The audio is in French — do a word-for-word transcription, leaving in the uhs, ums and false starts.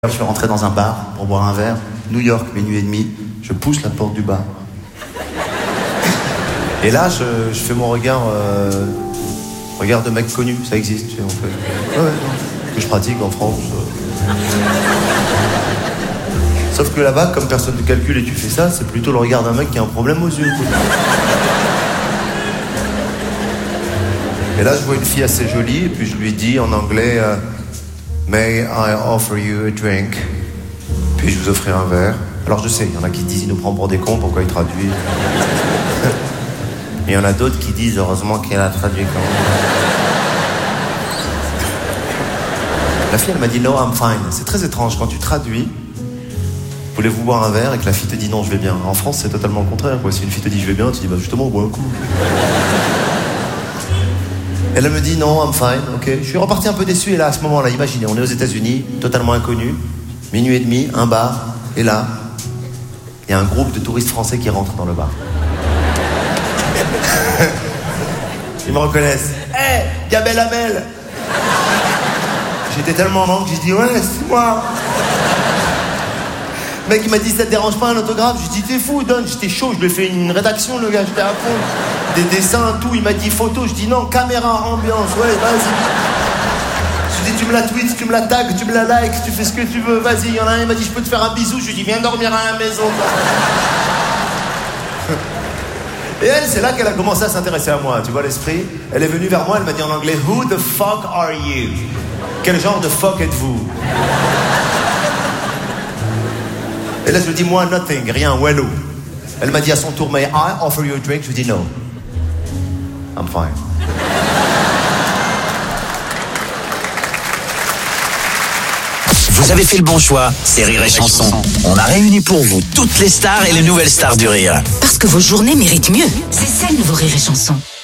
Je suis rentré dans un bar pour boire un verre, New York, minuit et demi, je pousse la porte du bar. Et là, je, je fais mon regard, euh, regard de mec connu, ça existe, tu sais, on fait. Ouais, ouais, non, que je pratique en France. Euh. Sauf que là-bas, comme personne ne calcule et tu fais ça, c'est plutôt le regard d'un mec qui a un problème aux yeux. Quoi. Et là, je vois une fille assez jolie, et puis je lui dis en anglais... Euh, May I offer you a drink? Puis-je vous offrir un verre? Alors je sais, il y en a qui disent il nous prend pour des cons, pourquoi il traduit? Et il y en a d'autres qui disent heureusement qu'il a traduit quand même. La fille, elle m'a dit no, I'm fine. C'est très étrange quand tu traduis. Voulez-vous boire un verre et que la fille te dit non, je vais bien. En France, c'est totalement le contraire, quoi. Si une fille te dit je vais bien, tu dis bah justement, on boit un coup. Elle me dit non, I'm fine, ok. Je suis reparti un peu déçu et là, à ce moment-là, imaginez, on est aux États-Unis, totalement inconnu, minuit et demi, un bar, et là, il y a un groupe de touristes français qui rentrent dans le bar. Ils me reconnaissent. Hé, hey, Gabelle Amel. J'étais tellement en manque que j'ai dit ouais, c'est moi. Le mec, il m'a dit ça te dérange pas un autographe? J'ai dit t'es fou, donne. J'étais chaud, je lui ai fait une rédaction, le gars, j'étais à fond. Des dessins, tout, il m'a dit photo, je dis non, caméra, ambiance, ouais, vas-y. Je dis tu me la tweets, tu me la tags, tu me la likes, tu fais ce que tu veux, vas-y. Il y en a un, il m'a dit je peux te faire un bisou, je lui ai dit viens dormir à la maison. Et elle, c'est là qu'elle a commencé à s'intéresser à moi, tu vois l'esprit. Elle est venue vers moi, elle m'a dit en anglais who the fuck are you? Quel genre de fuck êtes-vous? Et là je lui dis moi nothing, rien, wello. Elle m'a dit à son tour may I offer you a drink? Je lui dis no. I'm fine. Vous avez fait le bon choix, c'est Rire et Chanson. On a réuni pour vous toutes les stars et les nouvelles stars du rire. Parce que vos journées méritent mieux. C'est celle de vos Rires et Chansons.